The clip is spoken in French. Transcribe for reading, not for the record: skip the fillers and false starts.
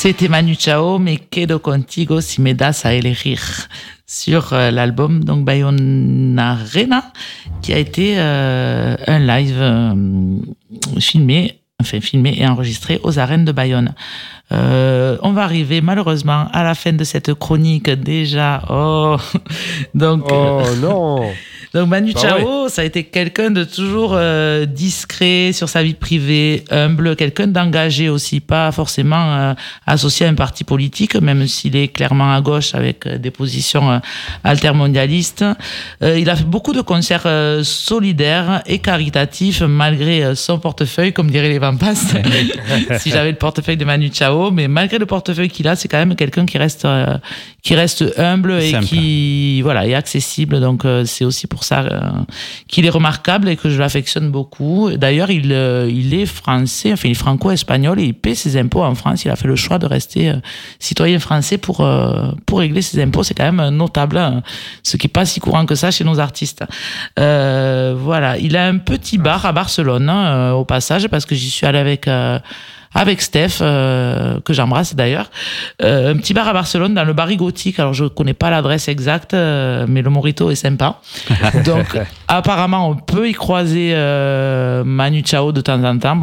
C'était Manu Chao, Me quedo contigo si me das a elegir, sur l'album donc Bayonarena, qui a été un live filmé et enregistré aux arènes de Bayonne. On va arriver malheureusement à la fin de cette chronique déjà. Donc Manu Chao, ça a été quelqu'un de toujours discret sur sa vie privée, humble, quelqu'un d'engagé aussi, pas forcément associé à un parti politique, même s'il est clairement à gauche avec des positions altermondialistes. Il a fait beaucoup de concerts solidaires et caritatifs malgré son portefeuille, comme diraient les Vampas, si j'avais le portefeuille de Manu Chao, mais malgré le portefeuille qu'il a, c'est quand même quelqu'un qui reste humble et simple, qui est accessible. Donc c'est aussi pour ça qu'il est remarquable et que je l'affectionne beaucoup. D'ailleurs, il est français, il est franco-espagnol et il paie ses impôts en France. Il a fait le choix de rester citoyen français pour régler ses impôts. C'est quand même notable, ce qui est pas si courant que ça chez nos artistes. Il a un petit bar à Barcelone, au passage, parce que j'y suis allé avec Steph, que j'embrasse d'ailleurs, un petit bar à Barcelone dans le Barri Gothique. Alors je connais pas l'adresse exacte, mais le mojito est sympa. Donc apparemment on peut y croiser Manu Chao de temps en temps.